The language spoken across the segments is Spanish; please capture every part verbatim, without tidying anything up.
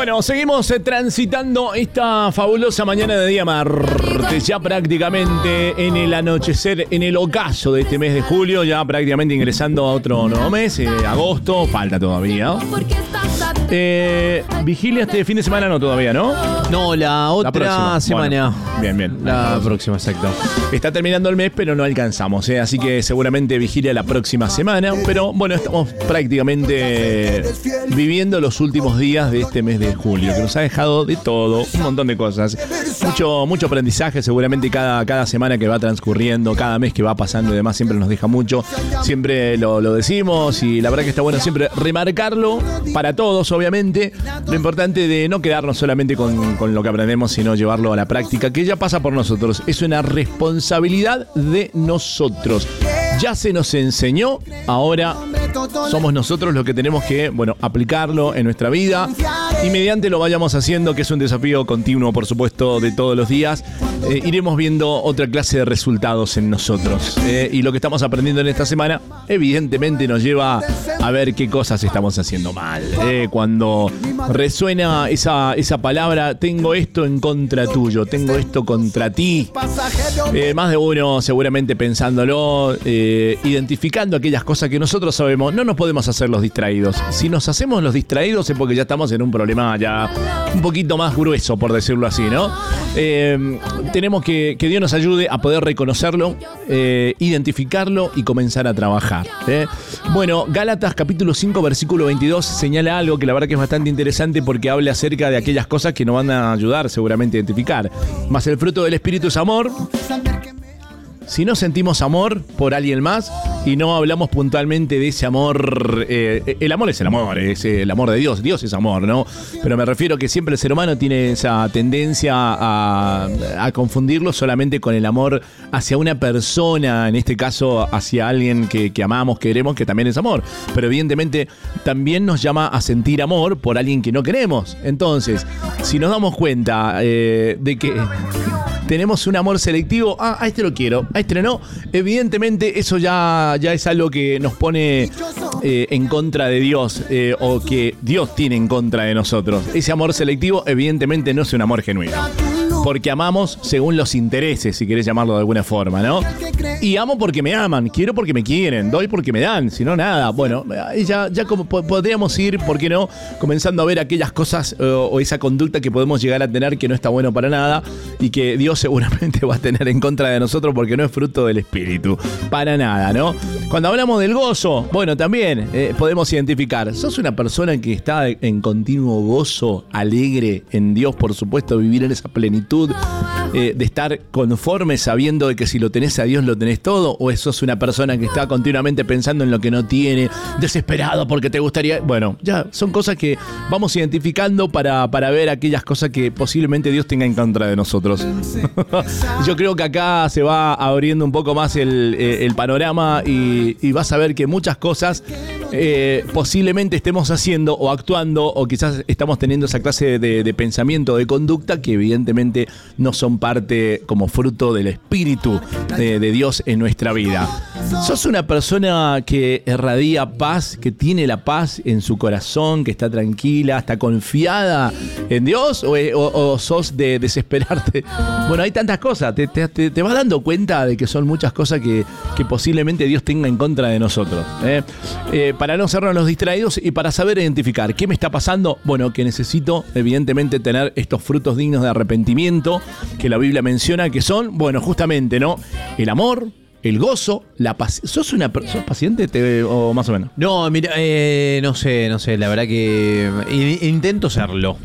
Bueno, seguimos eh, transitando esta fabulosa mañana de día martes, ya prácticamente en el anochecer, en el ocaso de este mes de julio, ya prácticamente ingresando a otro nuevo mes, eh, agosto, falta todavía. Eh, vigilia este fin de semana no todavía, ¿no? No, la otra La próxima. semana. Bueno, bien, bien. La próxima, exacto. Está terminando el mes, pero no alcanzamos, ¿eh? Así que seguramente vigilia la próxima semana. Pero bueno, estamos prácticamente viviendo los últimos días de este mes de julio, que nos ha dejado de todo, un montón de cosas. Mucho, mucho aprendizaje, seguramente cada, cada semana que va transcurriendo, cada mes que va pasando y demás, siempre nos deja mucho. Siempre lo, lo decimos y la verdad que está bueno siempre remarcarlo para todos, obviamente. Lo importante de no quedarnos solamente con, con lo que aprendemos, sino llevarlo a la práctica, que ya pasa por nosotros. Es una responsabilidad de nosotros. Ya se nos enseñó, ahora somos nosotros los que tenemos que, bueno, aplicarlo en nuestra vida y mediante lo vayamos haciendo, que es un desafío continuo, por supuesto, de todos los días, eh, iremos viendo otra clase de resultados en nosotros. Eh, y lo que estamos aprendiendo en esta semana, evidentemente nos lleva a ver qué cosas estamos haciendo mal. Eh, cuando resuena esa, esa palabra, tengo esto en contra tuyo, tengo esto contra ti. Eh, más de uno seguramente pensándolo, eh, identificando aquellas cosas que nosotros sabemos. No nos podemos hacer los distraídos. Si nos hacemos los distraídos es porque ya estamos en un problema ya un poquito más grueso, por decirlo así, ¿no? Eh, tenemos que que Dios nos ayude a poder reconocerlo, eh, identificarlo y comenzar a trabajar, ¿eh? Bueno, Gálatas capítulo cinco versículo veintidós señala algo que la verdad que es bastante interesante porque habla acerca de aquellas cosas que nos van a ayudar seguramente a identificar. Mas el fruto del Espíritu es amor. Si no sentimos amor por alguien más y no hablamos puntualmente de ese amor, eh, el amor es el amor, es el amor de Dios, Dios es amor, ¿no? Pero me refiero que siempre el ser humano tiene esa tendencia a, a confundirlo solamente con el amor hacia una persona, en este caso hacia alguien que, que amamos, queremos, que también es amor. Pero evidentemente también nos llama a sentir amor por alguien que no queremos. Entonces, si nos damos cuenta eh, de que tenemos un amor selectivo, ah, a este lo quiero, a este no, evidentemente eso ya, ya es algo que nos pone eh, en contra de Dios, eh, o que Dios tiene en contra de nosotros. Ese amor selectivo evidentemente no es un amor genuino, porque amamos según los intereses, si querés llamarlo de alguna forma, ¿no? Y amo porque me aman, quiero porque me quieren, doy porque me dan, si no nada. Bueno, ya, ya como podríamos ir, ¿por qué no?, comenzando a ver aquellas cosas eh, o esa conducta que podemos llegar a tener que no está bueno para nada y que Dios seguramente va a tener en contra de nosotros porque no es fruto del Espíritu, para nada, ¿no? Cuando hablamos del gozo, bueno, también eh, podemos identificar, sos una persona que está en continuo gozo, alegre en Dios, por supuesto, vivir en esa plenitud, eh, de estar conforme sabiendo de que si lo tenés a Dios lo tenés todo, o sos una persona que está continuamente pensando en lo que no tiene, desesperado porque te gustaría. Bueno, ya son cosas que vamos identificando para, para ver aquellas cosas que posiblemente Dios tenga en contra de nosotros. Yo creo que acá se va abriendo un poco más el, el panorama y, y vas a ver que muchas cosas eh, posiblemente estemos haciendo o actuando, o quizás estamos teniendo esa clase de, de pensamiento, de conducta, que evidentemente no son parte como fruto del Espíritu de, de Dios en nuestra vida. ¿Sos una persona que irradia paz, que tiene la paz en su corazón, que está tranquila, está confiada en Dios, o, o, o sos de desesperarte? Bueno, hay tantas cosas, te, te, te vas dando cuenta de que son muchas cosas que, que posiblemente Dios tenga en contra de nosotros, ¿eh? Eh, para no sernos los distraídos y para saber identificar qué me está pasando. Bueno, que necesito evidentemente tener estos frutos dignos de arrepentimiento que la Biblia menciona, que son, bueno, justamente, ¿no?, el amor, el gozo, la paciencia. ¿Sos una sos paciente te, o más o menos? No, mira, eh, no sé, no sé, la verdad que in, intento serlo.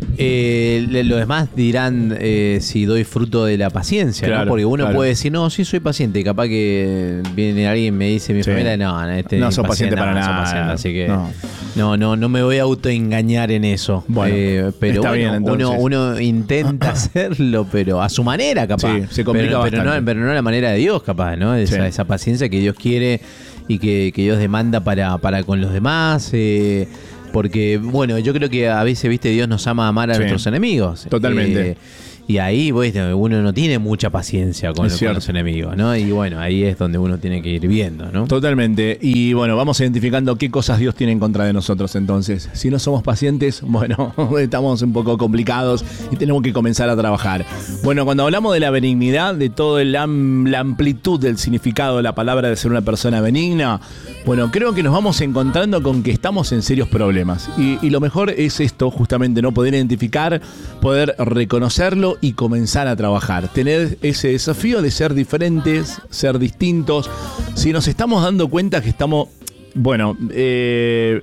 Eh, los demás dirán eh, si doy fruto de la paciencia, claro, ¿no? Porque uno claro. puede decir, no, sí soy paciente, y capaz que viene alguien y me dice, mi sí. familia, no, este no sos paciente para no, nada, no paciente, así que no. no, no, no me voy a autoengañar en eso. Bueno, eh, pero está bueno, bien, uno, uno intenta hacerlo, pero a su manera, capaz. Sí, se complica pero, pero, no, pero no a la manera de Dios, capaz, ¿no? Esa, sí. esa paciencia que Dios quiere y que, que Dios demanda para, para con los demás. Eh, Porque, bueno, yo creo que a veces, viste, Dios nos ama a amar a sí, nuestros enemigos. Totalmente. Eh, Y ahí, bueno, uno no tiene mucha paciencia con, el, con los enemigos, ¿no? Y bueno, ahí es donde uno tiene que ir viendo, ¿no? Totalmente. Y bueno, vamos identificando qué cosas Dios tiene en contra de nosotros entonces. Si no somos pacientes, bueno, estamos un poco complicados y tenemos que comenzar a trabajar. Bueno, cuando hablamos de la benignidad, de toda la, la amplitud del significado de la palabra de ser una persona benigna, bueno, creo que nos vamos encontrando con que estamos en serios problemas. Y, y lo mejor es esto, justamente, ¿no? Poder identificar, poder reconocerlo y comenzar a trabajar. Tener ese desafío de ser diferentes, ser distintos. Si nos estamos dando cuenta que estamos, bueno, eh,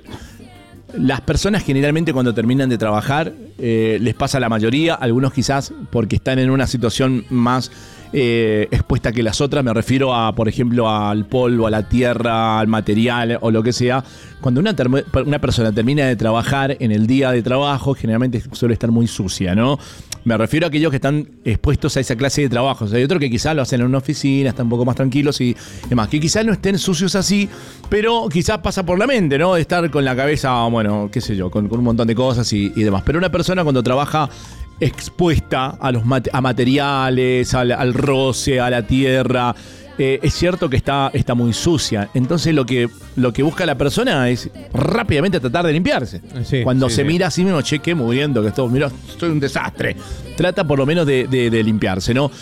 las personas generalmente cuando terminan de trabajar, eh, les pasa a la mayoría, algunos quizás porque están en una situación más eh, expuesta que las otras, me refiero a, por ejemplo, al polvo, a la tierra, al material o lo que sea. Cuando una, term- una persona termina de trabajar en el día de trabajo, generalmente suele estar muy sucia, ¿no? Me refiero a aquellos que están expuestos a esa clase de trabajos. Hay otros que quizás lo hacen en una oficina, están un poco más tranquilos y demás. Que quizás no estén sucios así, pero quizás pasa por la mente, ¿no? De estar con la cabeza, bueno, qué sé yo, con, con un montón de cosas y, y demás. Pero una persona cuando trabaja expuesta a los mat- a materiales, al, al roce, a la tierra, eh, es cierto que está, está muy sucia. Entonces lo que, lo que busca la persona es rápidamente tratar de limpiarse. Sí, Cuando sí, se sí. mira así mismo, che, qué mugriento que estoy, mira, soy un desastre. Trata por lo menos de, de, de limpiarse, ¿no?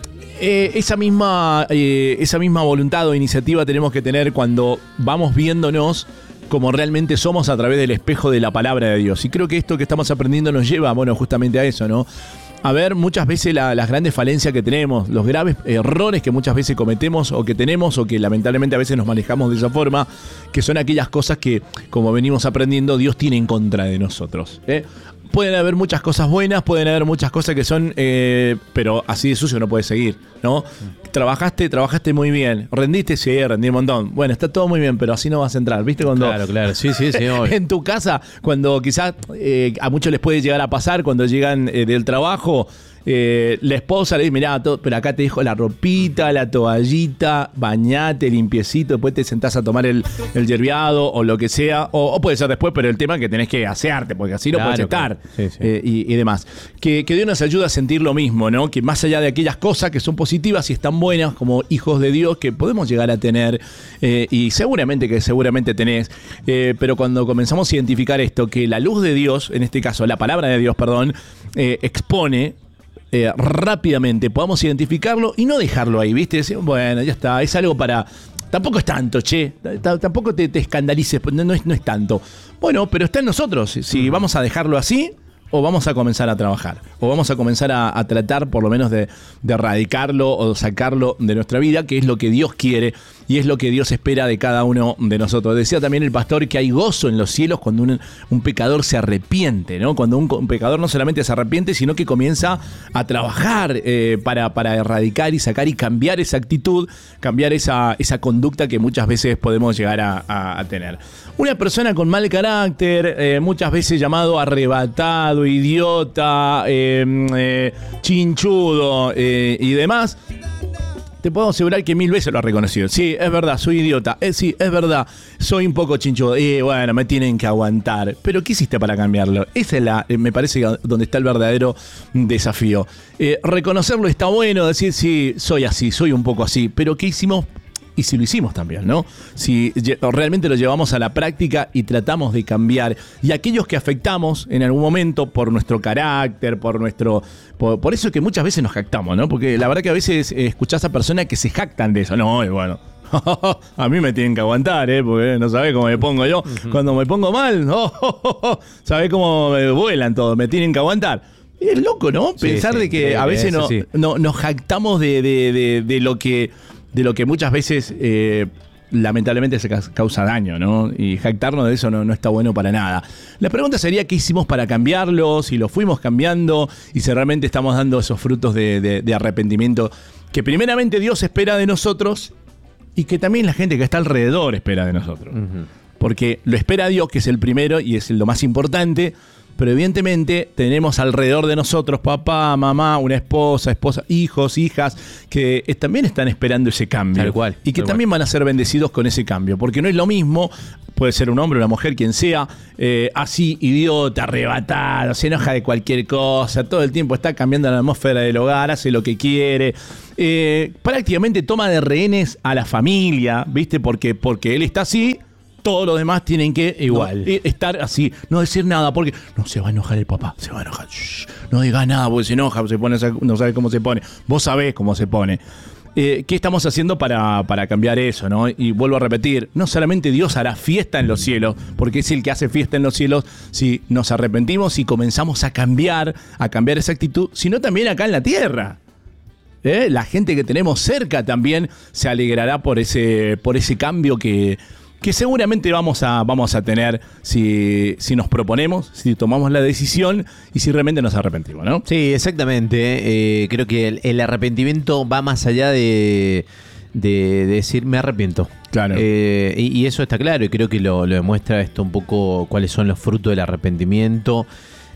Eh, esa misma, eh, esa misma voluntad o iniciativa tenemos que tener cuando vamos viéndonos como realmente somos a través del espejo de la palabra de Dios. Y creo que esto que estamos aprendiendo nos lleva, bueno, justamente a eso, ¿no? A ver muchas veces la, las grandes falencias que tenemos, los graves errores que muchas veces cometemos o que tenemos o que lamentablemente a veces nos manejamos de esa forma, que son aquellas cosas que, como venimos aprendiendo, Dios tiene en contra de nosotros, ¿eh? Pueden haber muchas cosas buenas, pueden haber muchas cosas que son, eh, pero así de sucio no puede seguir, ¿no? Trabajaste, trabajaste muy bien, rendiste, sí, rendí un montón. Bueno, está todo muy bien, pero así no vas a entrar, ¿viste? Cuando claro, claro, sí, sí, sí. En tu casa, cuando quizás eh, a muchos les puede llegar a pasar cuando llegan eh, del trabajo, eh, la esposa le dice, mirá, todo, pero acá te dejo la ropita, la toallita, bañate, limpiecito, después te sentás a tomar el, el yerbeado o lo que sea, o, o puede ser después, pero el tema es que tenés que asearte, porque así no claro, puedes estar, claro. sí, sí. Eh, y, y demás. Que, que Dios nos ayuda a sentir lo mismo, ¿no? Que más allá de aquellas cosas que son positivas y están buenas como hijos de Dios que podemos llegar a tener, eh, y seguramente que seguramente tenés, eh, pero cuando comenzamos a identificar esto, que la luz de Dios, en este caso la palabra de Dios, perdón, eh, expone Eh, rápidamente podamos identificarlo y no dejarlo ahí, ¿viste? Decir, bueno, ya está, es algo para... Tampoco es tanto, che, T- tampoco te, te escandalices, no, no, es, no es tanto. Bueno, pero está en nosotros, si vamos a dejarlo así o vamos a comenzar a trabajar, o vamos a comenzar a, a tratar por lo menos de, de erradicarlo o sacarlo de nuestra vida, que es lo que Dios quiere y es lo que Dios espera de cada uno de nosotros. Decía también el pastor que hay gozo en los cielos cuando un, un pecador se arrepiente, ¿no? Cuando un, un pecador no solamente se arrepiente, sino que comienza a trabajar eh, para, para erradicar y sacar y cambiar esa actitud, cambiar esa, esa conducta que muchas veces podemos llegar a, a, a tener. Una persona con mal carácter, eh, muchas veces llamado arrebatado, idiota, eh, eh, chinchudo eh, y demás, te puedo asegurar que mil veces lo ha reconocido. Sí, es verdad, soy idiota. Eh, sí, es verdad, soy un poco chinchudo. Y eh, bueno, me tienen que aguantar. Pero ¿qué hiciste para cambiarlo? Esa es la, eh, me parece, donde está el verdadero desafío. Eh, reconocerlo está bueno, decir, sí, soy así, soy un poco así. Pero ¿qué hicimos? Y si lo hicimos también, ¿no? Si realmente lo llevamos a la práctica y tratamos de cambiar. Y aquellos que afectamos en algún momento por nuestro carácter, por nuestro... Por, por eso es que muchas veces nos jactamos, ¿no? Porque la verdad que a veces eh, escuchás a personas que se jactan de eso. No, y bueno, a mí me tienen que aguantar, ¿eh? Porque no sabés cómo me pongo yo. Uh-huh. Cuando me pongo mal, no, sabés cómo me vuelan todos, me tienen que aguantar. Es loco, ¿no? Sí, Pensar sí, de que sí, a veces no, sí. no, nos jactamos de, de, de, de lo que... de lo que muchas veces eh, lamentablemente se causa daño, ¿no? Y jactarnos de eso no, no está bueno para nada. La pregunta sería qué hicimos para cambiarlo, si lo fuimos cambiando y si realmente estamos dando esos frutos de, de, de arrepentimiento que primeramente Dios espera de nosotros y que también la gente que está alrededor espera de nosotros. Uh-huh. Porque lo espera Dios, que es el primero y es lo más importante, pero evidentemente tenemos alrededor de nosotros papá, mamá, una esposa, esposa, hijos, hijas, que también están esperando ese cambio. Tal cual, y que tal también cual. van a ser bendecidos con ese cambio, porque no es lo mismo, puede ser un hombre, una mujer, quien sea, eh, así, idiota, arrebatado, se enoja de cualquier cosa, todo el tiempo está cambiando la atmósfera del hogar, hace lo que quiere, eh, prácticamente toma de rehenes a la familia, ¿viste? Porque, porque él está así, todos los demás tienen que Igual. no, estar así, no decir nada, porque no se va a enojar el papá, se va a enojar, shh, no digas nada porque se enoja, se pone, no sabe cómo se pone, vos sabés cómo se pone. Eh, ¿Qué estamos haciendo para, para cambiar eso, ¿no? Y vuelvo a repetir, no solamente Dios hará fiesta en los cielos, porque es el que hace fiesta en los cielos si nos arrepentimos y comenzamos a cambiar, a cambiar esa actitud, sino también acá en la tierra. ¿Eh? La gente que tenemos cerca también se alegrará por ese, por ese cambio que, que seguramente vamos a, vamos a tener si, si nos proponemos, si tomamos la decisión y si realmente nos arrepentimos, ¿no? Sí, exactamente. Eh, creo que el, el arrepentimiento va más allá de, de, de decir me arrepiento. Claro. Eh, y, y eso está claro, y creo que lo, lo demuestra esto un poco cuáles son los frutos del arrepentimiento.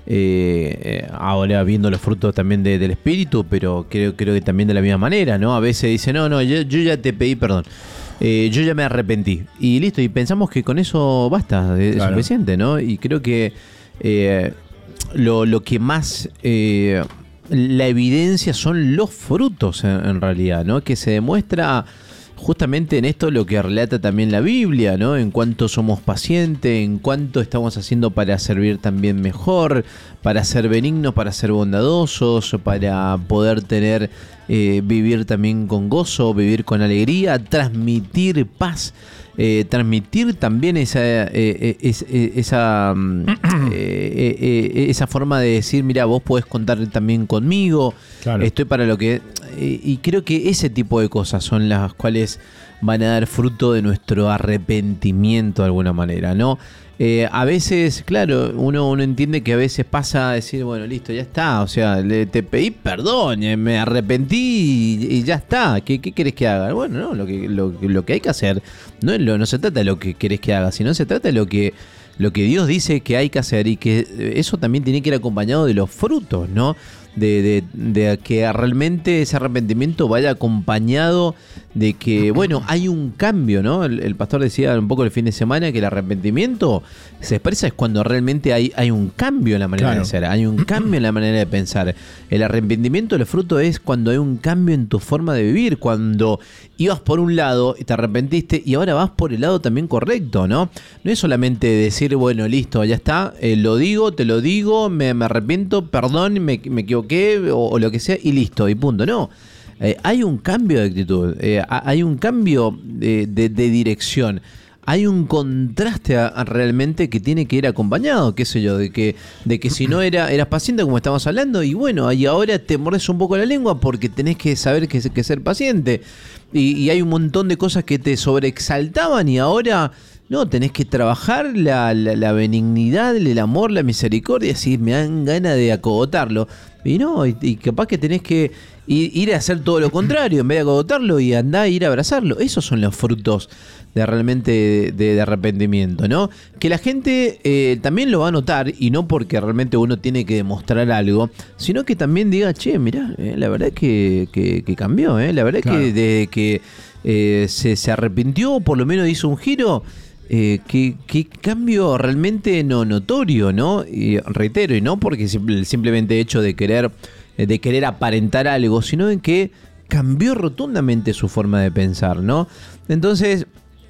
Eh, ahora viendo los frutos también de, del espíritu, pero creo, creo que también de la misma manera, ¿no? A veces dice, no, no, yo, yo ya te pedí perdón. Eh, yo ya me arrepentí. Y listo, y pensamos que con eso basta, es Claro. suficiente, ¿no? Y creo que eh, lo, lo que más... Eh, la evidencia son los frutos en, en realidad, ¿no? Que se demuestra justamente en esto lo que relata también la Biblia, ¿no? En cuánto somos pacientes, en cuánto estamos haciendo para servir también mejor, para ser benignos, para ser bondadosos, para poder tener, eh, vivir también con gozo, vivir con alegría, transmitir paz. Eh, transmitir también esa eh, eh, es, eh, esa eh, eh, eh, esa forma de decir, mira, vos podés contar también conmigo, Claro. estoy para lo que... Eh, y creo que ese tipo de cosas son las cuales van a dar fruto de nuestro arrepentimiento de alguna manera, ¿no? Eh, a veces, claro, uno, uno entiende que a veces pasa a decir, bueno, listo, ya está, o sea, le, te pedí perdón, eh, me arrepentí y, y ya está, ¿qué, qué querés que haga? Bueno, no, lo que, lo, lo que hay que hacer no, es lo, no se trata de lo que querés que haga, sino se trata de lo que, lo que Dios dice que hay que hacer, y que eso también tiene que ir acompañado de los frutos, ¿no? De, de, de que realmente ese arrepentimiento vaya acompañado de que, bueno, hay un cambio, ¿no? El, el pastor decía un poco el fin de semana que el arrepentimiento se expresa es cuando realmente hay, hay un cambio en la manera Claro. de ser, hay un cambio en la manera de pensar. El arrepentimiento, el fruto es cuando hay un cambio en tu forma de vivir, cuando ibas por un lado y te arrepentiste y ahora vas por el lado también correcto, ¿no? No es solamente decir, bueno, listo, ya está, eh, lo digo, te lo digo, me, me arrepiento, perdón, me, me equivoqué o, o lo que sea y listo, y punto, no. Eh, hay un cambio de actitud, eh, hay un cambio de, de, de dirección, hay un contraste a, a realmente que tiene que ir acompañado, qué sé yo, de que, de que si no era, eras paciente como estamos hablando, y bueno, y ahora te mordes un poco la lengua porque tenés que saber que, que ser paciente, y, y hay un montón de cosas que te sobreexaltaban y ahora... No, tenés que trabajar la, la, la benignidad, el amor, la misericordia, si me dan ganas de acogotarlo. Y no, y, y capaz que tenés que ir, ir a hacer todo lo contrario, en vez de acogotarlo y andar a ir a abrazarlo. Esos son los frutos de realmente de, de, de arrepentimiento, ¿no? Que la gente eh, también lo va a notar, y no porque realmente uno tiene que demostrar algo, sino que también diga, che, mirá, eh, la verdad que, que, que cambió, eh, la verdad Claro. que de que eh, se, se arrepintió, o por lo menos hizo un giro. Eh, qué, qué cambio realmente no notorio, ¿no? Y reitero, y no porque simple, simplemente hecho de querer, de querer aparentar algo, sino en que cambió rotundamente su forma de pensar, ¿no? Entonces,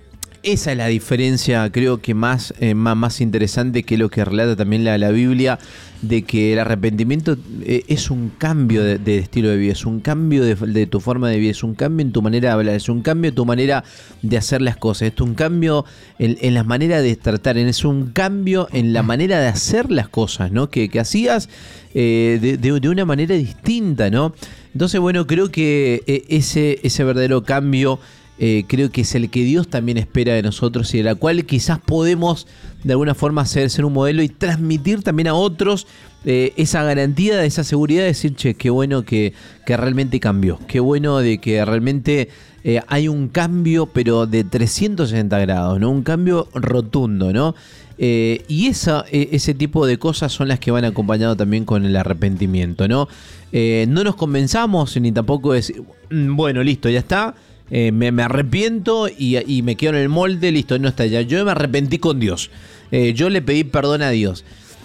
esa es la diferencia, creo que más, eh, más, más interesante que lo que relata también la, la Biblia, de que el arrepentimiento eh, es un cambio de, de estilo de vida, es un cambio de, de tu forma de vida, es un cambio en tu manera de hablar, es un cambio en tu manera de hacer las cosas, es un cambio en, en las maneras de tratar, es un cambio en la manera de hacer las cosas, ¿no? Que, que hacías eh, de, de, de una manera distinta, ¿no? Entonces, bueno, creo que eh, ese, ese verdadero cambio... Eh, creo que es el que Dios también espera de nosotros y de la cual quizás podemos de alguna forma ser, ser un modelo y transmitir también a otros eh, esa garantía, esa seguridad de decir, che, qué bueno que, que realmente cambió, qué bueno de que realmente eh, hay un cambio pero de trescientos sesenta grados, ¿no? Un cambio rotundo, ¿no? Eh, y esa, ese tipo de cosas son las que van acompañado también con el arrepentimiento, ¿no? Eh, no nos convenzamos ni tampoco decir, bueno, listo, ya está, eh, me, me arrepiento y, y me quedo en el molde, listo, no está ya. Yo me arrepentí con Dios, eh, yo le pedí perdón a Dios.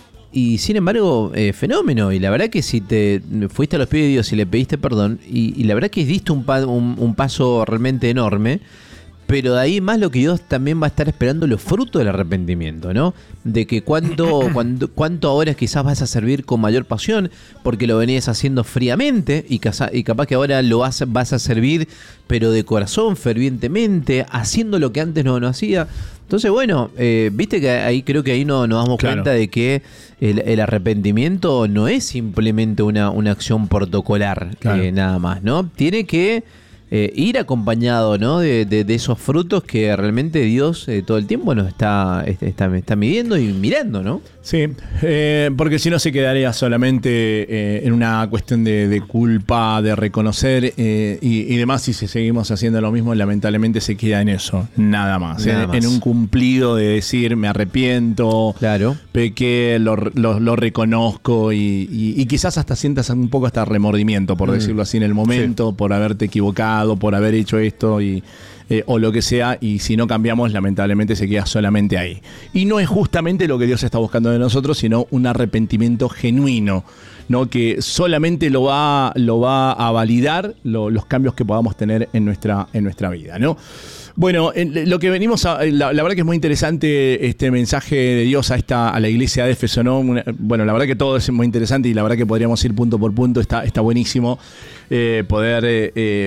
Y sin embargo, eh, fenómeno. Y la verdad que si te fuiste a los pies de Dios y le pediste perdón, y, y la verdad que diste un, pa, un, un paso realmente enorme. Pero de ahí más lo que Dios también va a estar esperando los frutos del arrepentimiento, ¿no? De que cuánto, cuánto, cuánto ahora quizás vas a servir con mayor pasión porque lo venías haciendo fríamente y, casa, y capaz que ahora lo vas, vas a servir pero de corazón, fervientemente, haciendo lo que antes no, no hacía. Entonces, bueno, eh, viste que ahí creo que ahí no, nos damos claro. cuenta de que el, el arrepentimiento no es simplemente una, una acción protocolar, claro. eh, nada más, ¿no? Tiene que Eh, ir acompañado, ¿no? de, de, de esos frutos que realmente Dios eh, todo el tiempo nos está, está, está midiendo y mirando, ¿no? Sí, eh, porque si no se quedaría solamente eh, en una cuestión de, de culpa, de reconocer eh, y, y demás. Si seguimos haciendo lo mismo, lamentablemente se queda en eso, nada más. Nada en, más. En un cumplido de decir me arrepiento, claro. pequé, lo, lo, lo reconozco y, y, y quizás hasta sientas un poco hasta remordimiento, por mm. decirlo así, en el momento, sí. por haberte equivocado, por haber hecho esto y, eh, o lo que sea, y si no cambiamos, lamentablemente se queda solamente ahí. Y no es justamente lo que Dios está buscando de nosotros, sino un arrepentimiento genuino, ¿no? Que solamente lo va, lo va a validar lo, los cambios que podamos tener en nuestra, en nuestra vida, ¿no? Bueno, lo que venimos a, la, la verdad que es muy interesante este mensaje de Dios a esta a la iglesia de Éfeso, ¿no? Una, bueno, la verdad que todo es muy interesante y la verdad que podríamos ir punto por punto, está, está buenísimo eh, poder eh,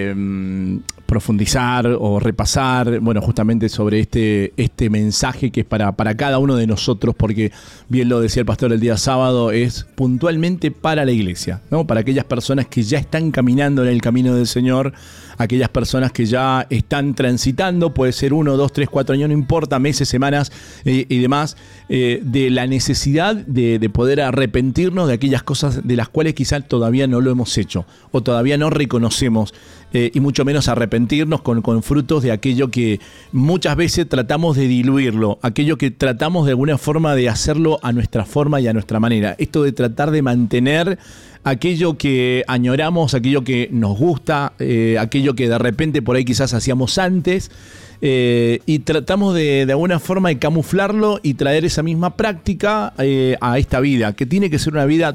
eh, profundizar o repasar, bueno, justamente sobre este, este mensaje que es para, para cada uno de nosotros, porque bien lo decía el pastor el día sábado, es puntualmente para la iglesia, ¿no? Para aquellas personas que ya están caminando en el camino del Señor, aquellas personas que ya están transitando, puede ser uno, dos, tres, cuatro años, no importa, meses, semanas eh, y demás, eh, de la necesidad de, de poder arrepentirnos de aquellas cosas de las cuales quizás todavía no lo hemos hecho o todavía no reconocemos, eh, y mucho menos arrepentirnos con, con frutos de aquello que muchas veces tratamos de diluirlo, aquello que tratamos de alguna forma de hacerlo a nuestra forma y a nuestra manera. Esto de tratar de mantener aquello que añoramos, aquello que nos gusta, eh, aquello que de repente por ahí quizás hacíamos antes, eh, y tratamos de, de alguna forma de camuflarlo y traer esa misma práctica eh, a esta vida, que tiene que ser una vida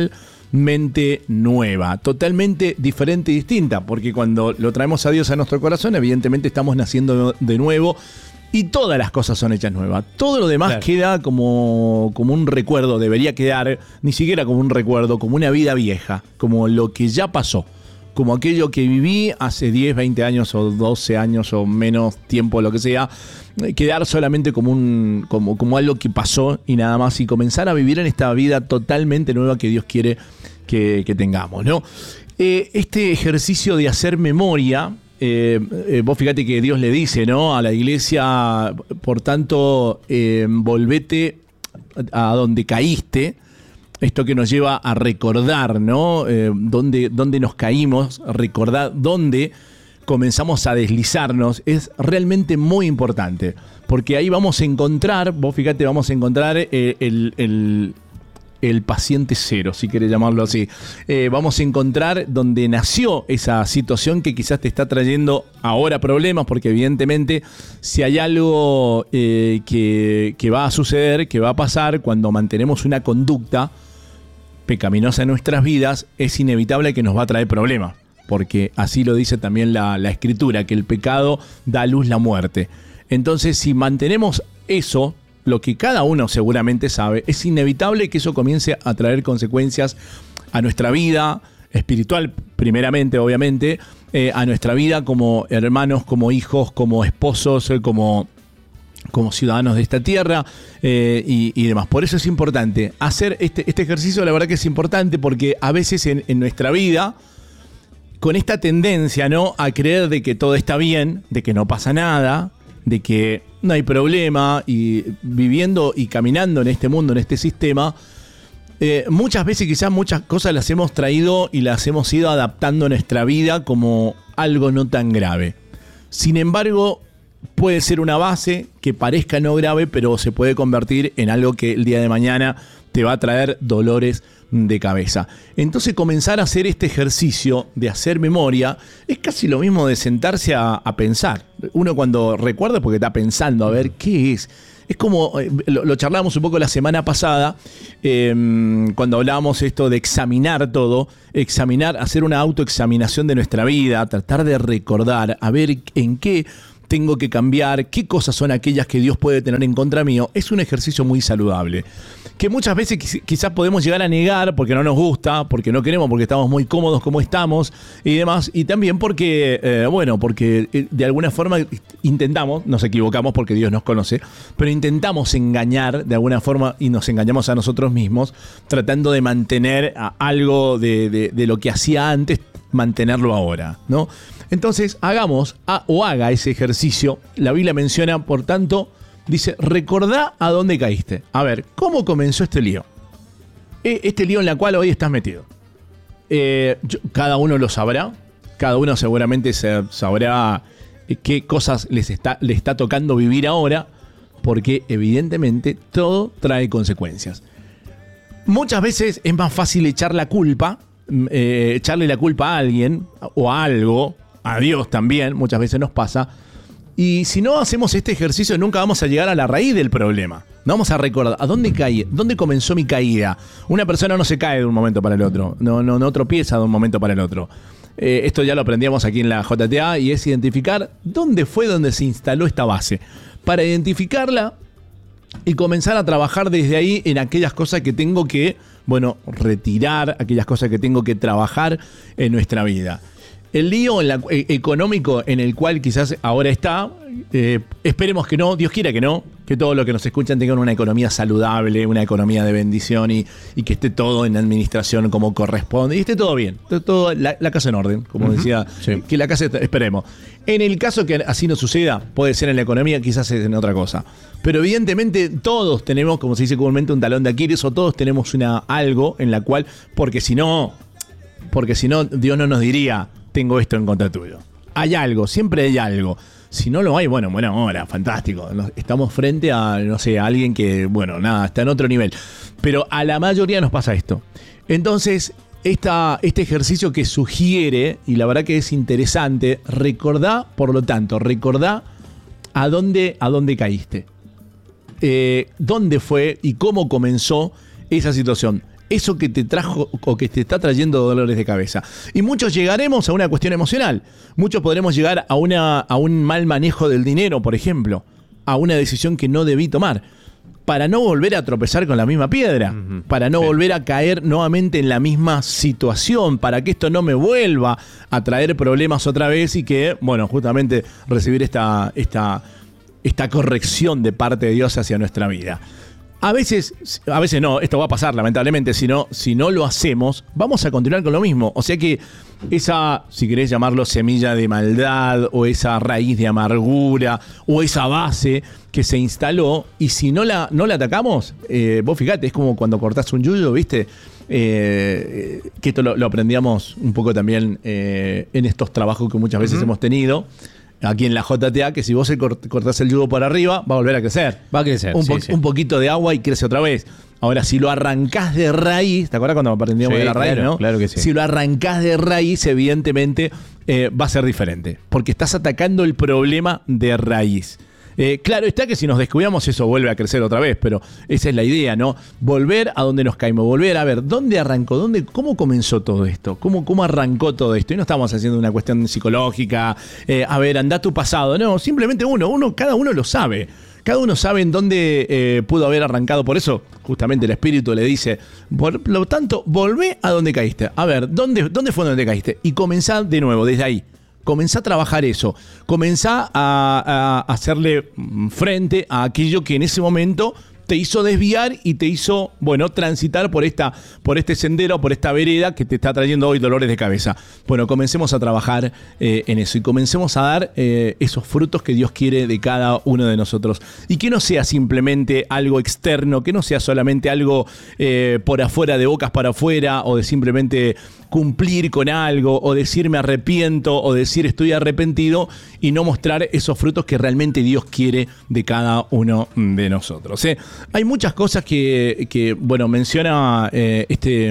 totalmente nueva, totalmente diferente y distinta, porque cuando lo traemos a Dios a nuestro corazón, evidentemente estamos naciendo de nuevo. Y todas las cosas son hechas nuevas. Todo lo demás claro. queda como, como un recuerdo, debería quedar, ni siquiera como un recuerdo, como una vida vieja, como lo que ya pasó, como aquello que viví hace diez, veinte años o doce años o menos tiempo, lo que sea, quedar solamente como, un, como, como algo que pasó y nada más, y comenzar a vivir en esta vida totalmente nueva que Dios quiere que, que tengamos, ¿no? Eh, este ejercicio de hacer memoria... Eh, eh, vos fíjate que Dios le dice, ¿no?, a la iglesia, por tanto, eh, volvete a donde caíste. Esto que nos lleva a recordar, ¿no? Eh, dónde, dónde nos caímos, recordar dónde comenzamos a deslizarnos, es realmente muy importante. Porque ahí vamos a encontrar, vos fíjate, vamos a encontrar eh, el... el el paciente cero, si querés llamarlo así. Eh, vamos a encontrar donde nació esa situación que quizás te está trayendo ahora problemas, porque evidentemente si hay algo eh, que, que va a suceder, que va a pasar cuando mantenemos una conducta pecaminosa en nuestras vidas, es inevitable que nos va a traer problemas, porque así lo dice también la, la Escritura, que el pecado da a luz la muerte. Entonces, si mantenemos eso, lo que cada uno seguramente sabe, es inevitable que eso comience a traer consecuencias a nuestra vida espiritual, primeramente, obviamente, eh, a nuestra vida como hermanos, como hijos, como esposos, eh, como, como ciudadanos de esta tierra eh, y, y demás. Por eso es importante hacer este, este ejercicio, la verdad que es importante, porque a veces en, en nuestra vida, con esta tendencia, ¿no?, a creer de que todo está bien, de que no pasa nada, de que no hay problema, y viviendo y caminando en este mundo, en este sistema, eh, muchas veces quizás muchas cosas las hemos traído y las hemos ido adaptando a nuestra vida como algo no tan grave. Sin embargo, puede ser una base que parezca no grave, pero se puede convertir en algo que el día de mañana te va a traer dolores de cabeza. Entonces comenzar a hacer este ejercicio de hacer memoria es casi lo mismo de sentarse a, a pensar. Uno cuando recuerda porque está pensando a ver qué es. Es como, eh, lo, lo charlábamos un poco la semana pasada, eh, cuando hablábamos esto de examinar todo, examinar, hacer una autoexaminación de nuestra vida, tratar de recordar, a ver en qué tengo que cambiar, qué cosas son aquellas que Dios puede tener en contra mío. Es un ejercicio muy saludable, que muchas veces quizás podemos llegar a negar porque no nos gusta, porque no queremos, porque estamos muy cómodos como estamos y demás, y también porque, eh, bueno, porque de alguna forma intentamos, nos equivocamos porque Dios nos conoce, pero intentamos engañar de alguna forma y nos engañamos a nosotros mismos tratando de mantener algo de, de, de lo que hacía antes, mantenerlo ahora, ¿no? Entonces, hagamos a, o haga ese ejercicio. La Biblia menciona, por tanto, dice, recordá a dónde caíste. A ver, ¿cómo comenzó este lío? Este lío en el cual hoy estás metido. Eh, yo, cada uno lo sabrá. Cada uno seguramente se, sabrá qué cosas les está, le está tocando vivir ahora, porque evidentemente todo trae consecuencias. Muchas veces es más fácil echar la culpa, eh, echarle la culpa a alguien o a algo, a Dios también, muchas veces nos pasa. Y si no hacemos este ejercicio, nunca vamos a llegar a la raíz del problema. No vamos a recordar a dónde caí, dónde comenzó mi caída. Una persona no se cae de un momento para el otro, no, no, no tropieza de un momento para el otro. Eh, esto ya lo aprendíamos aquí en la J T A y es identificar dónde fue donde se instaló esta base. Para identificarla y comenzar a trabajar desde ahí en aquellas cosas que tengo que, bueno, retirar, aquellas cosas que tengo que trabajar en nuestra vida. El lío en la, eh, económico en el cual quizás ahora está, eh, esperemos que no, Dios quiera que no, que todos los que nos escuchan tengan una economía saludable, una economía de bendición y, y que esté todo en administración como corresponde y esté todo bien, todo, la, la casa en orden, como uh-huh. decía, sí. que la casa, esperemos. En el caso que así no suceda, puede ser en la economía, quizás es en otra cosa. Pero evidentemente todos tenemos, como se dice comúnmente, un talón de Aquiles o todos tenemos una, algo en la cual, porque si no, porque si no, Dios no nos diría, tengo esto en contra tuyo. Hay algo, siempre hay algo. Si no lo hay, bueno, buena hora, fantástico. Estamos frente a, no sé, a alguien que, bueno, nada, está en otro nivel. Pero a la mayoría nos pasa esto. Entonces, esta, este ejercicio que sugiere, y la verdad que es interesante, recordá, por lo tanto, recordá a dónde, a dónde caíste. Eh, dónde fue y cómo comenzó esa situación. Eso que te trajo o que te está trayendo dolores de cabeza. Y muchos llegaremos a una cuestión emocional. Muchos podremos llegar a, una, a un mal manejo del dinero, por ejemplo. A una decisión que no debí tomar. Para no volver a tropezar con la misma piedra. Uh-huh. Para no sí. volver a caer nuevamente en la misma situación. Para que esto no me vuelva a traer problemas otra vez y que, bueno, justamente recibir esta, esta, esta corrección de parte de Dios hacia nuestra vida. A veces, a veces no, esto va a pasar lamentablemente, si no, si no lo hacemos, vamos a continuar con lo mismo. O sea que esa, si querés llamarlo semilla de maldad, o esa raíz de amargura, o esa base que se instaló, y si no la, no la atacamos, eh, vos fíjate, es como cuando cortás un yuyo, ¿viste? Eh, que esto lo, lo aprendíamos un poco también eh, en estos trabajos que muchas veces uh-huh. hemos tenido. Aquí en la J T A, que si vos cortás el yugo por arriba, va a volver a crecer. Va a crecer, un, po- sí, sí. un poquito de agua y crece otra vez. Ahora, si lo arrancás de raíz, ¿te acuerdas cuando aprendíamos sí, de la raíz, claro, no? Claro que sí. Si lo arrancás de raíz, evidentemente eh, va a ser diferente. Porque estás atacando el problema de raíz. Eh, claro está que si nos descuidamos eso vuelve a crecer otra vez, pero esa es la idea, ¿no? Volver a donde nos caímos, volver a ver dónde arrancó, dónde, cómo comenzó todo esto, cómo, cómo arrancó todo esto. Y no estamos haciendo una cuestión psicológica, eh, a ver, andá tu pasado, no, simplemente uno, uno, cada uno lo sabe. Cada uno sabe en dónde eh, pudo haber arrancado. Por eso, justamente, el Espíritu le dice, por lo tanto, volvé a donde caíste. A ver, ¿dónde, dónde fue donde caíste? Y comenzá de nuevo, desde ahí. Comenzá a trabajar eso. Comenzá a, a hacerle frente a aquello que en ese momento te hizo desviar y te hizo, bueno, transitar por esta, por este sendero, por esta vereda que te está trayendo hoy dolores de cabeza. Bueno, comencemos a trabajar eh, en eso y comencemos a dar eh, esos frutos que Dios quiere de cada uno de nosotros. Y que no sea simplemente algo externo, que no sea solamente algo eh, por afuera, de bocas para afuera, o de simplemente cumplir con algo, o decir me arrepiento, o decir estoy arrepentido, y no mostrar esos frutos que realmente Dios quiere de cada uno de nosotros. ¿eh? Hay muchas cosas que, que bueno, menciona eh, este...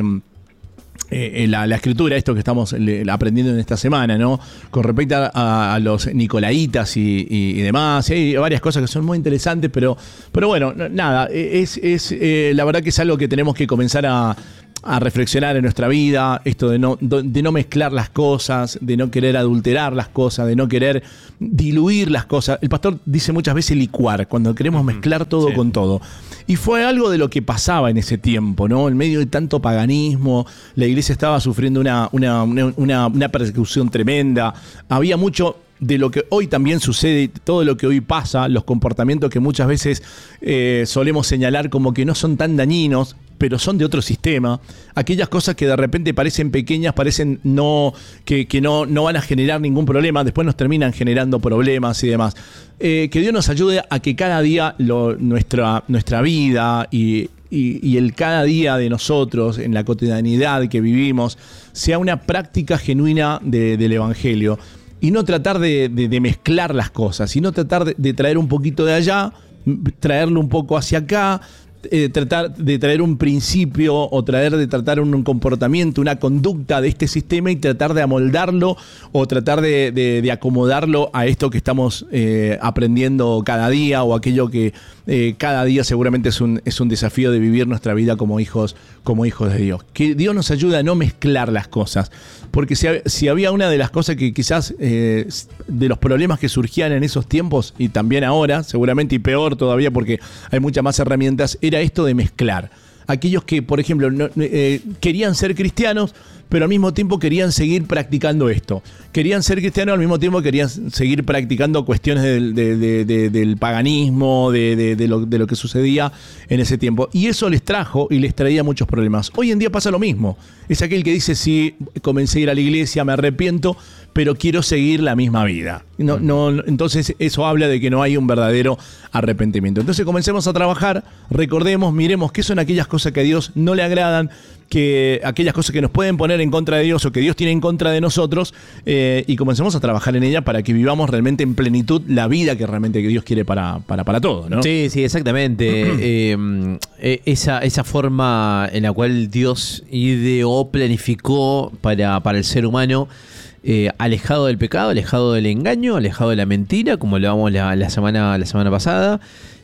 Eh, la, la escritura, esto que estamos le, aprendiendo en esta semana, ¿no? Con respecto a, a los nicolaitas y, y, y demás. Hay varias cosas que son muy interesantes, pero, pero bueno, nada, es, es eh, la verdad que es algo que tenemos que comenzar a, a reflexionar en nuestra vida, esto de no, de no mezclar las cosas, de no querer adulterar las cosas, de no querer diluir las cosas. El pastor dice muchas veces licuar, cuando queremos mezclar todo sí. con todo. Y fue algo de lo que pasaba en ese tiempo, ¿no? En medio de tanto paganismo, la iglesia estaba sufriendo una, una, una, una persecución tremenda. Había mucho de lo que hoy también sucede, todo lo que hoy pasa, los comportamientos que muchas veces eh, solemos señalar como que no son tan dañinos, pero son de otro sistema. Aquellas cosas que de repente parecen pequeñas, parecen no que, que no, no van a generar ningún problema, después nos terminan generando problemas y demás. Eh, que Dios nos ayude a que cada día lo, nuestra, nuestra vida y, y, y el cada día de nosotros, en la cotidianidad que vivimos, sea una práctica genuina de, del Evangelio. Y no tratar de, de, de mezclar las cosas, sino tratar de, de traer un poquito de allá, traerlo un poco hacia acá, Eh, tratar de traer un principio o traer de tratar un, un comportamiento, una conducta de este sistema y tratar de amoldarlo o tratar de, de, de acomodarlo a esto que estamos eh, aprendiendo cada día o aquello que eh, cada día seguramente es un, es un desafío de vivir nuestra vida como hijos, como hijos de Dios. Que Dios nos ayude a no mezclar las cosas, porque si, si había una de las cosas que quizás eh, de los problemas que surgían en esos tiempos y también ahora, seguramente y peor todavía porque hay muchas más herramientas, era esto de mezclar. Aquellos que, por ejemplo, no, eh, querían ser cristianos, pero al mismo tiempo querían seguir practicando esto. Querían ser cristianos, al mismo tiempo querían seguir practicando cuestiones del, de, de, de, del paganismo, de, de, de, lo, de lo que sucedía en ese tiempo. Y eso les trajo y les traía muchos problemas. Hoy en día pasa lo mismo. Es aquel que dice, sí, comencé a ir a la iglesia, me arrepiento, pero quiero seguir la misma vida. No, no, entonces eso habla de que no hay un verdadero arrepentimiento. Entonces comencemos a trabajar, recordemos, miremos qué son aquellas cosas que a Dios no le agradan, que aquellas cosas que nos pueden poner en contra de Dios o que Dios tiene en contra de nosotros, eh, y comencemos a trabajar en ella para que vivamos realmente en plenitud la vida que realmente que Dios quiere para, para, para todo, ¿no? Sí, sí, exactamente. eh, eh, esa, esa forma en la cual Dios ideó, planificó para, para el ser humano, Eh, alejado del pecado, alejado del engaño, alejado de la mentira, como lo hablamos la, la, semana, la semana pasada.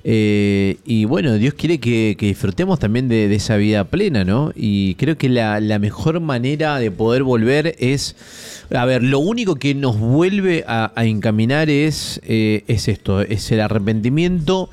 Eh, y bueno, Dios quiere que, que disfrutemos también de, de esa vida plena, ¿no? Y creo que la, la mejor manera de poder volver es, a ver, lo único que nos vuelve a, a encaminar es, eh, es esto, es el arrepentimiento.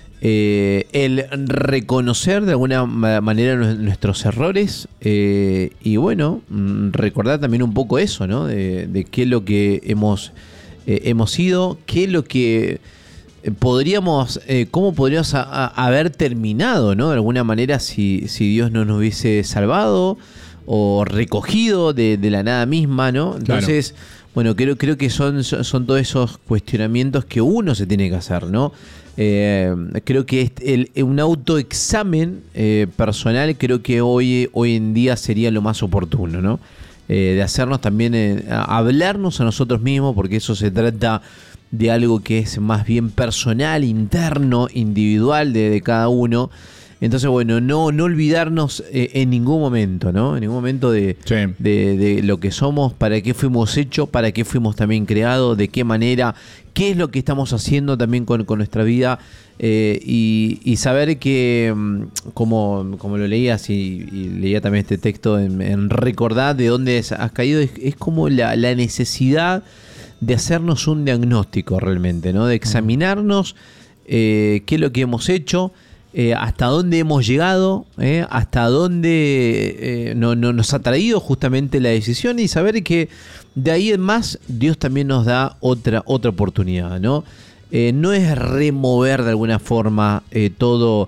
Eh, el reconocer de alguna manera nuestros errores, eh, y bueno, recordar también un poco eso, ¿no? De, de qué es lo que hemos, eh, hemos sido, qué es lo que podríamos, eh, cómo podríamos a, a haber terminado, ¿no? De alguna manera si, si Dios no nos hubiese salvado o recogido de, de la nada misma, ¿no? Entonces, claro. Bueno, creo, creo que son, son todos esos cuestionamientos que uno se tiene que hacer, ¿no? Eh, creo que el, un autoexamen eh, personal creo que hoy, hoy en día sería lo más oportuno, ¿no? Eh, de hacernos también, eh, hablarnos a nosotros mismos, porque eso se trata de algo que es más bien personal, interno, individual de, de cada uno. Entonces, bueno, no, no olvidarnos eh, en ningún momento, ¿no? En ningún momento de, sí. de, de lo que somos, para qué fuimos hechos, para qué fuimos también creados, de qué manera, qué es lo que estamos haciendo también con, con nuestra vida, eh, y, y saber que, como, como lo leías y, y leía también este texto, en, en recordar de dónde has caído, es, es como la, la necesidad de hacernos un diagnóstico realmente, ¿no? De examinarnos eh, qué es lo que hemos hecho, Eh, hasta dónde hemos llegado, eh, hasta dónde eh, no, no nos ha traído justamente la decisión, y saber que de ahí en más Dios también nos da otra, otra oportunidad, ¿no? Eh, no es remover de alguna forma eh, todo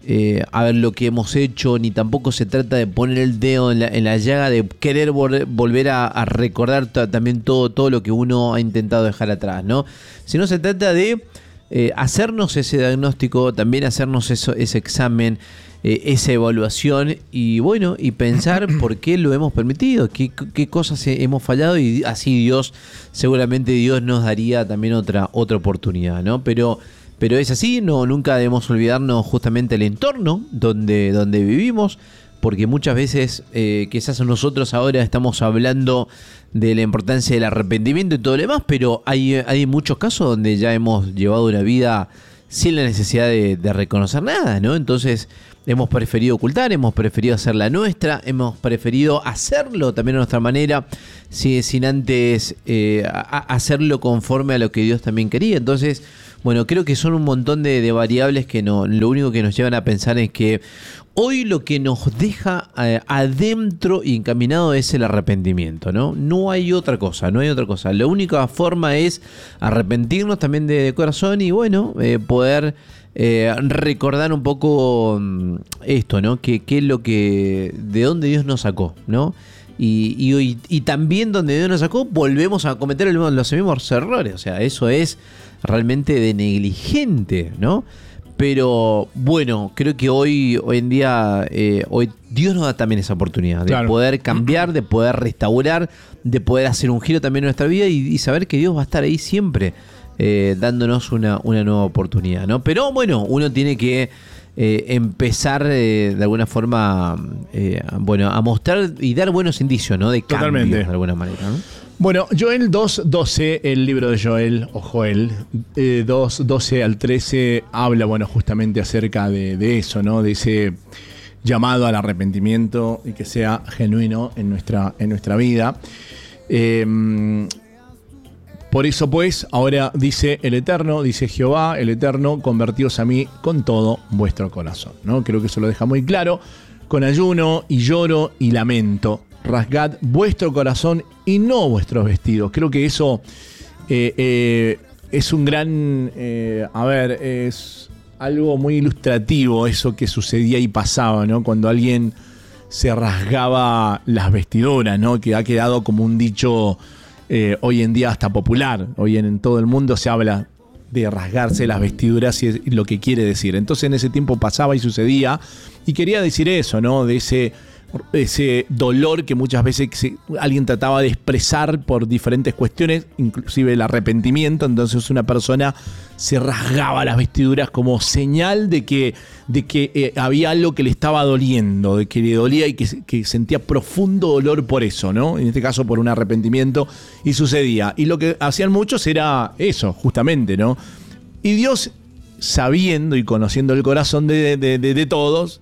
eh, a ver lo que hemos hecho, ni tampoco se trata de poner el dedo en la, en la llaga, de querer vol- volver a, a recordar t- también todo, todo lo que uno ha intentado dejar atrás, ¿no? Sino se trata de eh, hacernos ese diagnóstico, también hacernos eso, ese examen, eh, esa evaluación y bueno, y pensar por qué lo hemos permitido, qué, qué cosas hemos fallado y así Dios, seguramente Dios nos daría también otra, otra oportunidad, ¿no? Pero, pero es así, no, nunca debemos olvidarnos justamente el entorno donde, donde vivimos, porque muchas veces eh, quizás nosotros ahora estamos hablando de la importancia del arrepentimiento y todo lo demás, pero hay, hay muchos casos donde ya hemos llevado una vida sin la necesidad de, de reconocer nada, ¿no? Entonces hemos preferido ocultar, hemos preferido hacer la nuestra, hemos preferido hacerlo también a nuestra manera, si, sin antes eh, a, a hacerlo conforme a lo que Dios también quería. Entonces, bueno, creo que son un montón de, de variables que no, lo único que nos llevan a pensar es que hoy lo que nos deja eh, adentro y encaminado es el arrepentimiento, ¿no? No hay otra cosa, no hay otra cosa. La única forma es arrepentirnos también de, de corazón y bueno, eh, poder eh, recordar un poco esto, ¿no? Que, que es lo que, de dónde Dios nos sacó, ¿no? Y, y, y también donde Dios nos sacó, volvemos a cometer el, los mismos errores. O sea, eso es realmente de negligente, ¿no? Pero bueno, creo que hoy, hoy en día, eh, hoy Dios nos da también esa oportunidad de claro. poder cambiar, de poder restaurar, de poder hacer un giro también en nuestra vida y, y saber que Dios va a estar ahí siempre eh, dándonos una, una nueva oportunidad, ¿no? Pero bueno, uno tiene que eh, empezar eh, de alguna forma, eh, bueno, a mostrar y dar buenos indicios, ¿no? De cambio, Totalmente. de alguna manera, ¿no? Bueno, Joel dos doce, el libro de Joel, o Joel, eh, dos doce al trece, habla, bueno, justamente acerca de, de eso, ¿no? De ese llamado al arrepentimiento y que sea genuino en nuestra, en nuestra vida. Eh, por eso, pues, ahora dice el Eterno, dice Jehová, el Eterno, convertíos a mí con todo vuestro corazón, ¿no? Creo que eso lo deja muy claro. Con ayuno y lloro y lamento. Rasgad vuestro corazón y no vuestros vestidos. Creo que eso eh, eh, es un gran, eh, a ver, es algo muy ilustrativo eso que sucedía y pasaba, ¿no? Cuando alguien se rasgaba las vestiduras, ¿no? Que ha quedado como un dicho eh, hoy en día hasta popular. Hoy en, en todo el mundo se habla de rasgarse las vestiduras y es lo que quiere decir. Entonces en ese tiempo pasaba y sucedía y quería decir eso, ¿no? De ese... ese dolor que muchas veces se, alguien trataba de expresar por diferentes cuestiones, inclusive el arrepentimiento. Entonces una persona se rasgaba las vestiduras como señal de que, de que eh, había algo que le estaba doliendo, de que le dolía y que, que sentía profundo dolor por eso, ¿no? En este caso por un arrepentimiento, y sucedía. Y lo que hacían muchos era eso, justamente, ¿no? Y Dios, sabiendo y conociendo el corazón de, de, de, de todos,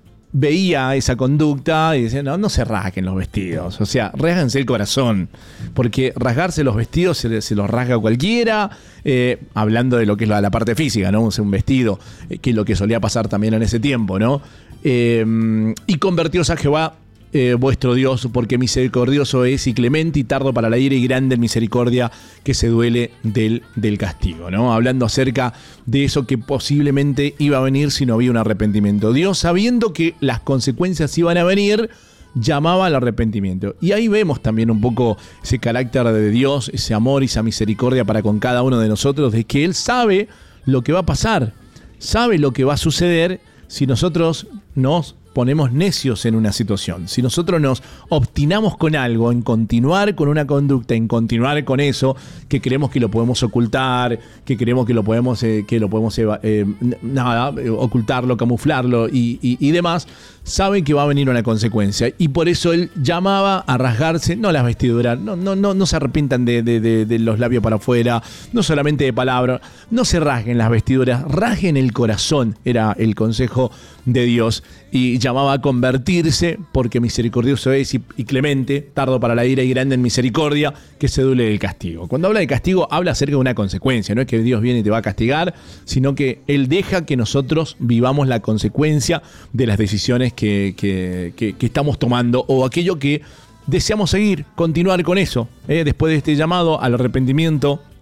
veía esa conducta y decía, no, no se rasguen los vestidos, o sea, rásganse el corazón, porque rasgarse los vestidos se, se los rasga cualquiera, eh, hablando de lo que es la, la parte física, ¿no? O sea, un vestido, eh, que es lo que solía pasar también en ese tiempo, ¿no? Eh, y convertíos a Jehová, eh, vuestro Dios, porque misericordioso es y clemente y tardo para la ira y grande en misericordia, que se duele del, del castigo, ¿no? Hablando acerca de eso que posiblemente iba a venir si no había un arrepentimiento. Dios, sabiendo que las consecuencias iban a venir, llamaba al arrepentimiento. Y ahí vemos también un poco ese carácter de Dios, ese amor y esa misericordia para con cada uno de nosotros, de que Él sabe lo que va a pasar, sabe lo que va a suceder si nosotros nos ponemos necios en una situación. Si nosotros nos obstinamos con algo, en continuar con una conducta, en continuar con eso, que creemos que lo podemos ocultar, que creemos que lo podemos, eh, que lo podemos eh, nada, ocultarlo, camuflarlo y, y, y demás, saben que va a venir una consecuencia. Y por eso él llamaba a rasgarse, no las vestiduras, no, no, no, no se arrepientan de, de, de, de los labios para afuera, no solamente de palabras, no se rasguen las vestiduras, rasguen el corazón, era el consejo de Dios. Y llamaba a convertirse, porque misericordioso es y, y clemente, tardo para la ira y grande en misericordia, que se duele del castigo. Cuando habla de castigo, habla acerca de una consecuencia. No es que Dios viene y te va a castigar, sino que Él deja que nosotros vivamos la consecuencia de las decisiones que, que, que, que estamos tomando, o aquello que deseamos seguir, continuar con eso. ¿eh? Después de este llamado al arrepentimiento,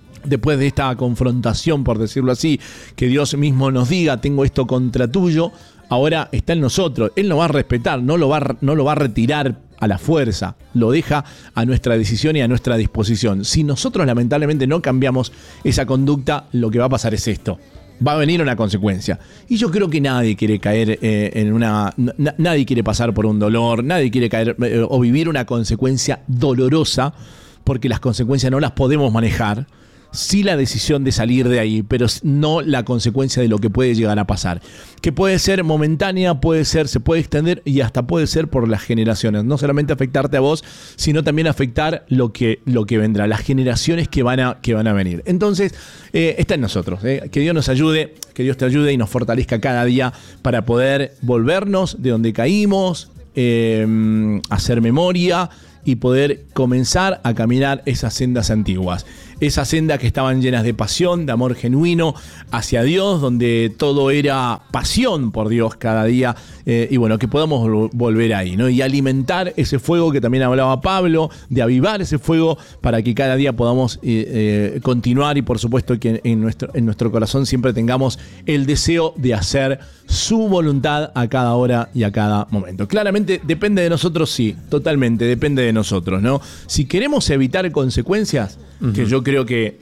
después de esta confrontación, por decirlo así, que Dios mismo nos diga, tengo esto contra tuyo, ahora está en nosotros. Él nos va a respetar, no lo va a, no lo va a retirar a la fuerza, lo deja a nuestra decisión y a nuestra disposición. Si nosotros lamentablemente no cambiamos esa conducta, lo que va a pasar es esto. Va a venir una consecuencia. Y yo creo que nadie quiere caer eh, en una... Na, nadie quiere pasar por un dolor, nadie quiere caer eh, o vivir una consecuencia dolorosa, porque las consecuencias no las podemos manejar. Sí la decisión de salir de ahí, pero no la consecuencia de lo que puede llegar a pasar. Que puede ser momentánea, puede ser, se puede extender y hasta puede ser por las generaciones. No solamente afectarte a vos, sino también afectar lo que, lo que vendrá, las generaciones que van a, que van a venir. Entonces, eh, está en nosotros. Eh. Que Dios nos ayude, que Dios te ayude y nos fortalezca cada día para poder volvernos de donde caímos, eh, hacer memoria y poder comenzar a caminar esas sendas antiguas. Esas sendas que estaban llenas de pasión, de amor genuino hacia Dios, donde todo era pasión por Dios cada día. Eh, y bueno, que podamos volver ahí, ¿no? Y alimentar ese fuego que también hablaba Pablo, de avivar ese fuego para que cada día podamos eh, eh, continuar y por supuesto que en nuestro, en nuestro corazón siempre tengamos el deseo de hacer su voluntad a cada hora y a cada momento. Claramente depende de nosotros, sí, totalmente, depende de nosotros, ¿no? Si queremos evitar consecuencias, uh-huh. que yo creo que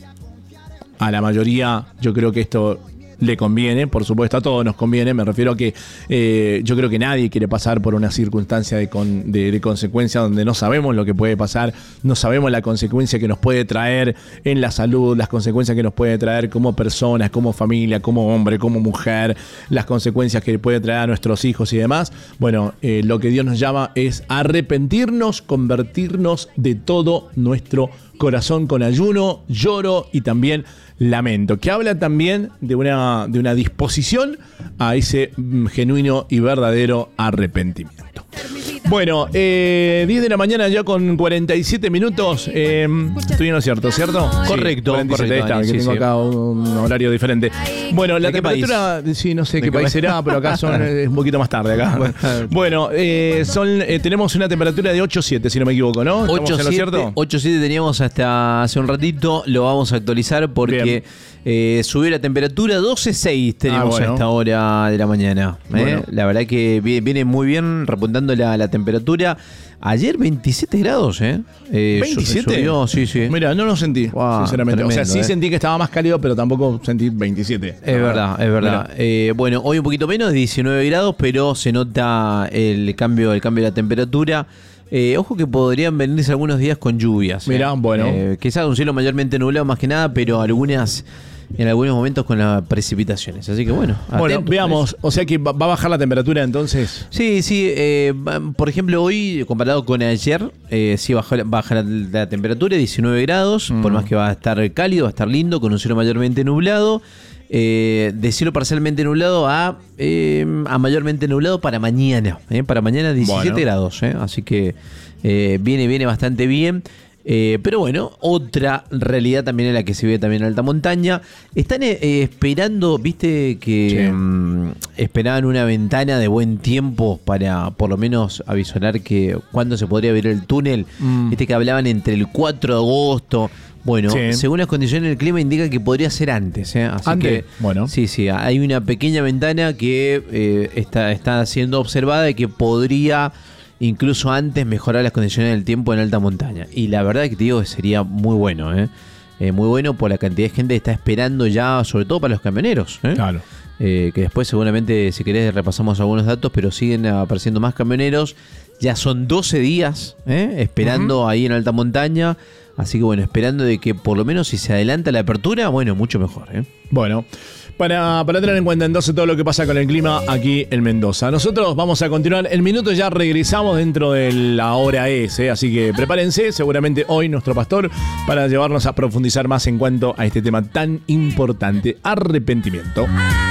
a la mayoría, yo creo que esto le conviene, por supuesto a todos nos conviene, me refiero a que eh, yo creo que nadie quiere pasar por una circunstancia de, con, de, de consecuencia donde no sabemos lo que puede pasar, no sabemos la consecuencia que nos puede traer en la salud, las consecuencias que nos puede traer como personas, como familia, como hombre, como mujer, las consecuencias que puede traer a nuestros hijos y demás. Bueno, eh, lo que Dios nos llama es arrepentirnos, convertirnos de todo nuestro corazón con ayuno, lloro y también lamento, que habla también de una, de una disposición a ese mm, genuino y verdadero arrepentimiento. Bueno, eh, diez de la mañana ya con cuarenta y siete minutos. Eh, estoy en lo cierto, ¿cierto? Sí, correcto, cuarenta y siete, correcto. Está, que sí, tengo sí. acá un horario diferente. Bueno, la ¿De qué temperatura, país? sí, no sé qué, qué país país? será, pero acá son, es un poquito más tarde acá. Bueno, eh, son, eh, tenemos una temperatura de ocho siete, si no me equivoco, ¿no? ¿Estamos en lo cierto? ocho siete teníamos hasta hace un ratito, lo vamos a actualizar porque eh, subió la temperatura, doce seis tenemos Ah, bueno. a esta hora de la mañana. ¿eh? Bueno. La verdad que viene muy bien repuntando la, la temperatura. Ayer veintisiete grados, ¿eh? eh ¿veintisiete? Subió, sí, sí. Mira, no lo sentí, Wow, sinceramente. tremendo, o sea, sí eh. sentí que estaba más cálido, pero tampoco sentí veintisiete. Es verdad, es verdad. Eh, bueno, hoy un poquito menos, diecinueve grados, pero se nota el cambio, el cambio de la temperatura. Eh, ojo que podrían venirse algunos días con lluvias. Mirá, eh. bueno. Eh, quizás un cielo mayormente nublado más que nada, pero algunas, en algunos momentos con las precipitaciones. Así que bueno. Bueno, atentos, veamos. O sea que va va a bajar la temperatura entonces. Sí, sí. Eh, por ejemplo, hoy, comparado con ayer, eh, sí baja, baja la, la temperatura, diecinueve grados, mm. por más que va a estar cálido, va a estar lindo, con un cielo mayormente nublado. Eh, de cielo parcialmente nublado a, eh, a mayormente nublado para mañana. Eh, para mañana diecisiete bueno. grados. Eh, así que eh, viene, viene bastante bien. Eh, pero bueno, otra realidad también en la que se ve también en alta montaña. Están eh, esperando, viste que sí. mm, esperaban una ventana de buen tiempo para por lo menos avisorar que cuándo se podría abrir el túnel. Mm. Viste que hablaban entre el cuatro de agosto. Bueno, sí. según las condiciones del clima indica que podría ser antes. ¿eh? Así ¿Antes? Que, bueno. Sí, sí, hay una pequeña ventana que eh, está, está siendo observada y que podría incluso antes mejorar las condiciones del tiempo en alta montaña. Y la verdad que te digo que sería muy bueno, ¿eh? Eh, muy bueno por la cantidad de gente que está esperando ya, sobre todo para los camioneros. ¿eh? Claro. Eh, que después seguramente, si querés, repasamos algunos datos, pero siguen apareciendo más camioneros. Ya son doce días ¿eh? esperando uh-huh. ahí en alta montaña. Así que bueno, esperando de que por lo menos si se adelanta la apertura, bueno, mucho mejor. ¿eh? Bueno, para, para tener en cuenta entonces todo lo que pasa con el clima aquí en Mendoza. Nosotros vamos a continuar. En minutos ya regresamos dentro de la hora es, ¿eh? Así que prepárense, seguramente hoy nuestro pastor, para llevarnos a profundizar más en cuanto a este tema tan importante, arrepentimiento.